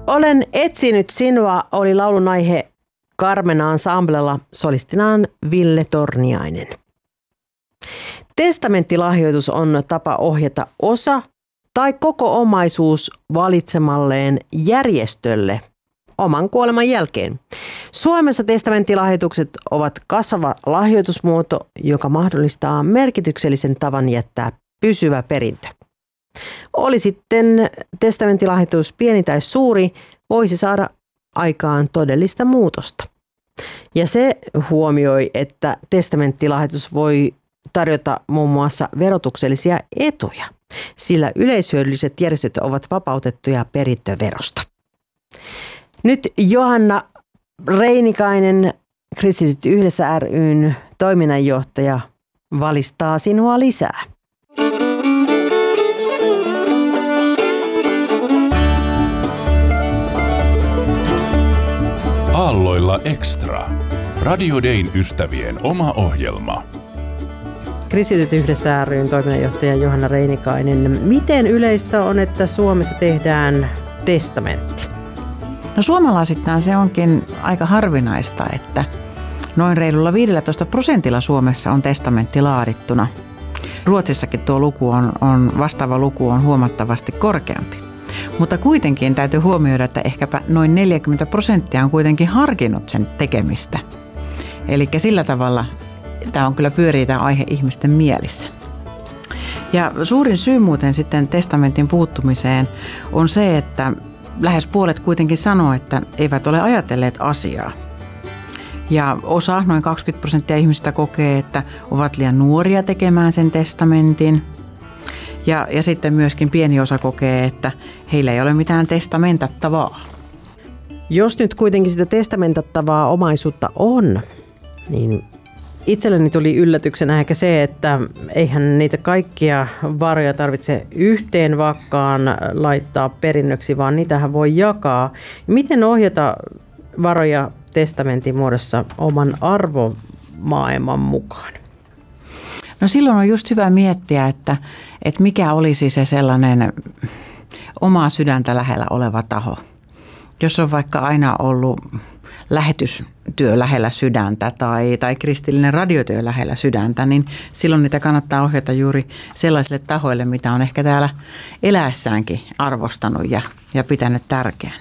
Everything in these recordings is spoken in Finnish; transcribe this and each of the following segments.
Olen etsinyt sinua oli laulun aihe Carmena Ensemblella, solistinaan Ville Torniainen. Testamenttilahjoitus on tapa ohjata osa tai koko omaisuus valitsemalleen järjestölle oman kuoleman jälkeen. Suomessa testamenttilahjoitukset ovat kasvava lahjoitusmuoto, joka mahdollistaa merkityksellisen tavan jättää pysyvä perintö. Oli sitten testamenttilahjoitus pieni tai suuri, voisi saada aikaan todellista muutosta. Ja se huomioi, että testamenttilahjoitus voi tarjota muun muassa verotuksellisia etuja, sillä yleishyödylliset järjestöt ovat vapautettuja perintöverosta. Nyt Johanna Reinikainen, Kristityt yhdessä ry:n toiminnanjohtaja, valistaa sinua lisää. Aalloilla Extra. Radio Dayn ystävien oma ohjelma. Kristityt yhdessä ry:n toiminnanjohtaja Johanna Reinikainen. Miten yleistä on, että Suomessa tehdään testamentti? No suomalaisittain se onkin aika harvinaista, että noin reilulla 15% Suomessa on testamentti laadittuna. Ruotsissakin tuo luku vastaava luku on huomattavasti korkeampi. Mutta kuitenkin täytyy huomioida, että ehkäpä noin 40% on kuitenkin harkinnut sen tekemistä. Eli sillä tavalla tämä on kyllä pyörii tämä aihe ihmisten mielissä. Ja suurin syy muuten sitten testamentin puuttumiseen on se, että lähes puolet kuitenkin sanoo, että eivät ole ajatelleet asiaa. Ja osa, noin 20% ihmistä kokee, että ovat liian nuoria tekemään sen testamentin. Ja sitten myöskin pieni osa kokee, että heillä ei ole mitään testamentattavaa. Jos nyt kuitenkin sitä testamentattavaa omaisuutta on, niin itselleni tuli yllätyksenä ehkä se, että eihän niitä kaikkia varoja tarvitse yhteen vakkaan laittaa perinnöksi, vaan niitähän voi jakaa. Miten ohjata varoja testamentin muodossa oman arvomaailman mukaan? No silloin on just hyvä miettiä, että mikä olisi se sellainen omaa sydäntä lähellä oleva taho. Jos on vaikka aina ollut lähetystyö lähellä sydäntä tai kristillinen radiotyö lähellä sydäntä, niin silloin niitä kannattaa ohjata juuri sellaisille tahoille, mitä on ehkä täällä eläessäänkin arvostanut ja pitänyt tärkeänä.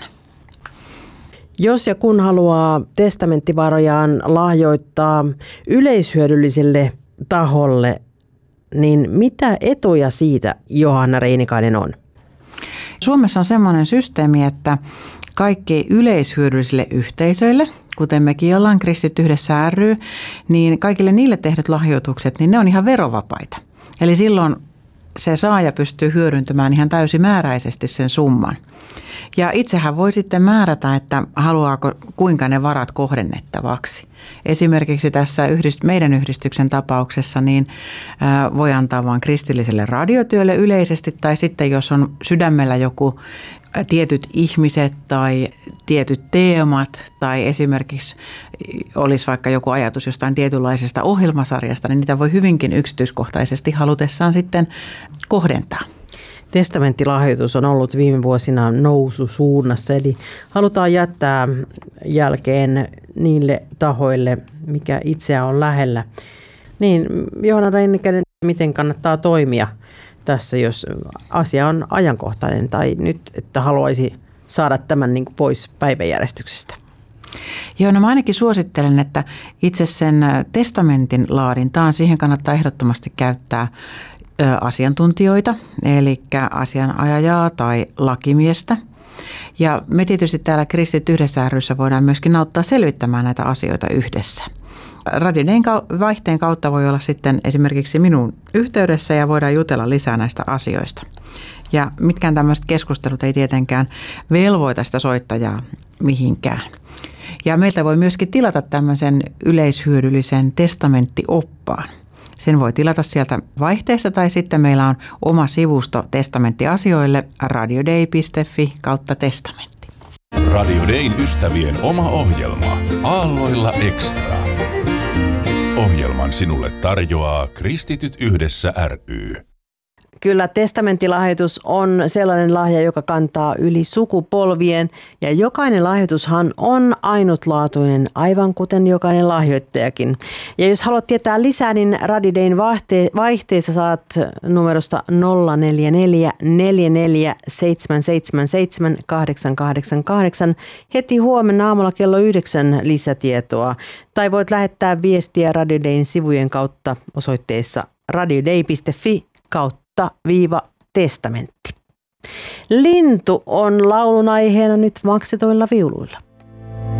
Jos ja kun haluaa testamenttivarojaan lahjoittaa yleishyödylliselle taholle, niin mitä etuja siitä Johanna Reinikainen on? Suomessa on semmoinen systeemi, että kaikki yleishyödyllisille yhteisöille, kuten mekin ollaan Kristityt yhdessä ry, niin kaikille niille tehdyt lahjoitukset, niin ne on ihan verovapaita. Eli silloin se saaja pystyy hyödyntämään ihan täysimääräisesti sen summan. Ja itsehän voi sitten määrätä, että haluaako kuinka ne varat kohdennettavaksi. Esimerkiksi tässä meidän yhdistyksen tapauksessa niin voi antaa vain kristilliselle radiotyölle yleisesti tai sitten jos on sydämellä joku tietyt ihmiset tai tietyt teemat tai esimerkiksi olisi vaikka joku ajatus jostain tietynlaisesta ohjelmasarjasta, niin niitä voi hyvinkin yksityiskohtaisesti halutessaan sitten kohdentaa. Testamenttilahjoitus on ollut viime vuosina noususuunnassa, eli halutaan jättää jälkeen niille tahoille, mikä itseä on lähellä. Niin Johanna Reinikainen, miten kannattaa toimia tässä, jos asia on ajankohtainen tai nyt, että haluaisi saada tämän niin kuin pois päiväjärjestyksestä? Joo, no mä ainakin suosittelen, että itse sen testamentin laadintaan siihen kannattaa ehdottomasti käyttää asiantuntijoita, eli asianajajaa tai lakimiestä. Ja me tietysti täällä Kristityt yhdessä ry:ssä voidaan myöskin auttaa selvittämään näitä asioita yhdessä. Radio Dayn vaihteen kautta voi olla sitten esimerkiksi minun yhteydessä ja voidaan jutella lisää näistä asioista. Ja mitkään tämmöiset keskustelut ei tietenkään velvoita sitä soittajaa mihinkään. Ja meiltä voi myöskin tilata tämmöisen yleishyödyllisen testamenttioppaan. Sen voi tilata sieltä vaihteesta tai sitten meillä on oma sivusto testamenttiasioille radioday.fi/testamentti. Radio Dayn ystävien oma ohjelma Aalloilla Extra. Ohjelman sinulle tarjoaa Kristityt yhdessä ry. Kyllä testamenttilahjoitus on sellainen lahja, joka kantaa yli sukupolvien ja jokainen lahjoitushan on ainutlaatuinen, aivan kuten jokainen lahjoittajakin. Ja jos haluat tietää lisää, niin Radio Dayn vaihteessa saat numerosta 044 44 777 888 heti huomenna aamulla kello 9 lisätietoa. Tai voit lähettää viestiä Radio Dayn sivujen kautta osoitteessa radioday.fi/testamentti. Lintu on laulun aiheena nyt maksetuilla viuluilla.